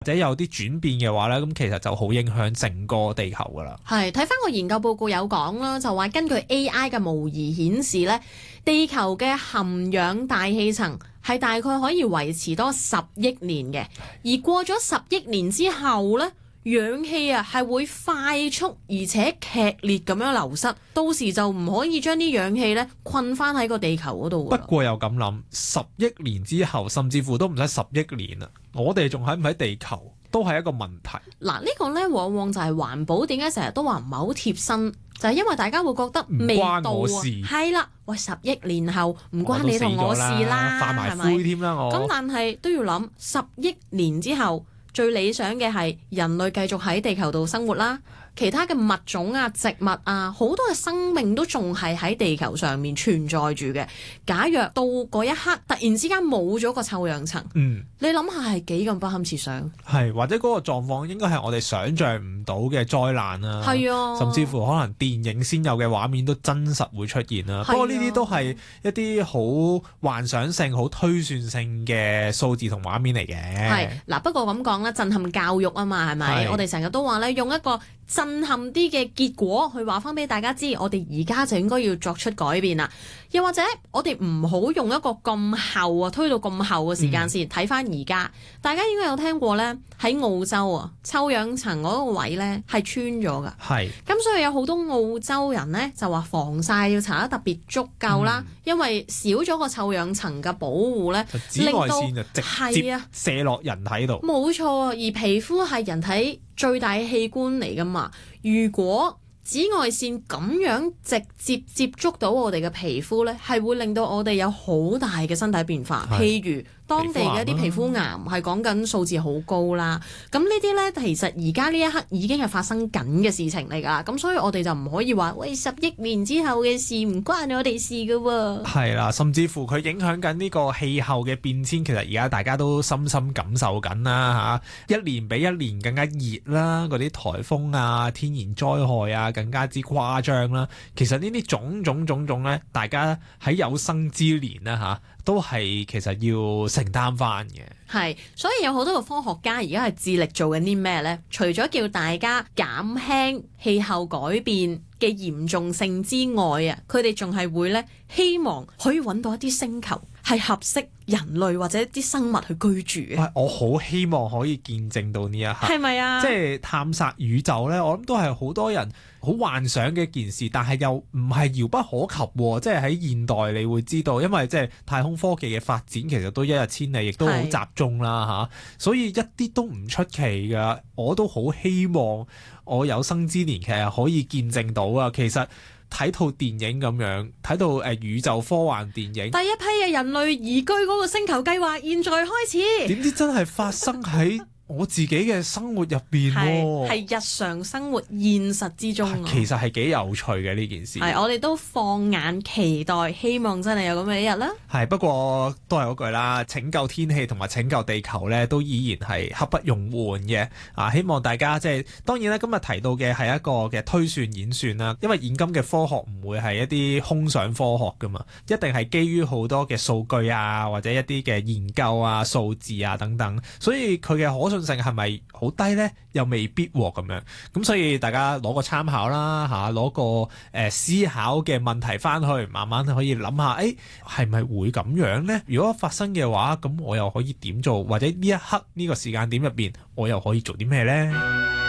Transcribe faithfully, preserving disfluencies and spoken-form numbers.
或者有啲轉變嘅話咧，咁其實就好影響整個地球噶啦。 係睇翻個研究報告有講啦，就話根據 A I 嘅模擬顯示咧，地球嘅含氧大氣層係大概可以維持多十億年嘅，而過咗十億年之後咧，氧氣啊係會快速而且劇烈咁樣流失，到時就唔可以將啲氧氣咧困翻喺個地球嗰度。 不過又咁諗，十億年之後，甚至乎都唔使十億年啦，我哋仲喺唔喺地球都係一個問題。 嗱，呢個咧往往就係環保點解成日都話唔係好貼身，就係因為大家會覺得未到啊， 唔關我事。 係啦，喂，十億年後唔關你同我事啦， 化埋灰添啦我。 咁但係都要諗十億年之後。最理想嘅係人類繼續喺地球度生活啦，其他嘅物種啊、植物啊，好多嘅生命都仲係喺地球上面存在住嘅。假若到嗰一刻突然之間冇咗個臭氧層， 嗯， 你諗下係幾咁不堪設想？ 係或者嗰個狀況應該係我哋想像唔到嘅災難啊， 係啊， 甚至乎可能電影先有嘅畫面都真實會出現啦。不過呢啲都係一啲好幻想性、好推算性嘅數字同畫面嚟嘅。 係嗱，不過咁講啦，震撼教育啊嘛，係咪？我哋成日都話咧，用一個震撼啲嘅結果去話翻俾大家知，我哋而家就應該要作出改變啦。又或者我哋唔好用一個咁後啊，推到咁後嘅時間先睇翻而家。大家應該有聽過咧，喺澳洲啊，臭氧層嗰個位咧係穿咗㗎。 係。 咁所以有好多澳洲人咧就話防曬要搽得特別足夠啦，嗯、因為少咗個臭氧層嘅保護咧， 紫外線就直接射落人體度。 冇錯啊，而皮膚係人體最大嘅器官嚟㗎嘛，如果紫外線咁樣直接接觸到我哋嘅皮膚呢，係會令到我哋有好大嘅身體變化，譬如當地嘅一啲皮膚癌係講緊數字好高啦。咁呢啲呢，其實而家呢一刻已經係發生緊嘅事情嚟㗎。咁所以我哋就唔可以話喂，十億年之後嘅事唔關我哋事㗎喎。 係啦，甚至乎佢影響緊呢個氣候嘅變遷，其實而家大家都深深感受緊啦嚇。一年比一年更加熱啦，嗰啲颱風啊、天然災害啊更加之誇張啦。其實呢啲種種種種咧，大家喺有生之年啦嚇，都係其實要承擔翻嘅。 係，所以有好多個科學家而家係致力做緊啲咩呢？除咗叫大家減輕氣候改變嘅嚴重性之外啊，佢哋仲係會咧希望可以揾到一啲星球係合適人類或者啲生物去居住嘅。 我好希望可以見證到呢一刻， 係咪啊？ 即係探索宇宙呢，我諗都係好多人好幻想嘅一件事，但係又唔係遙不可及喎。即係喺現代你會知道，因為即係太空科技嘅發展其實都一日千里，亦都好集中啦嚇，所以一啲都唔出奇㗎。我都好希望我有生之年其實可以見證到啊。其實睇套電影咁樣，睇到誒宇宙科幻電影，第一批嘅人類移居嗰個星球計劃現在開始， 點知真係發生喺我自己嘅生活入邊喎， 係日常生活現實之中， 其實係幾有趣嘅呢件事。 係我哋都放眼期待，希望真係有咁嘅一日啦。 係，不過都係嗰句啦，拯救天氣同埋拯救地球咧，都依然係刻不容緩嘅。啊，希望大家即係當然咧，今日提到嘅係一個嘅推算演算啦，因為現今嘅科學唔會係一啲空想科學噶嘛，一定係基於好多嘅數據啊，或者一啲嘅研究啊、數字啊等等，所以佢嘅可信性係咪好低呢？又未必喎咁樣。咁所以大家攞個參考啦嚇，攞個誒、呃、思考嘅問題翻去，慢慢可以諗下，誒係咪會咁樣呢？如果發生嘅話，咁我又可以點做？或者呢一刻呢個時間點入邊，我又可以做啲咩呢？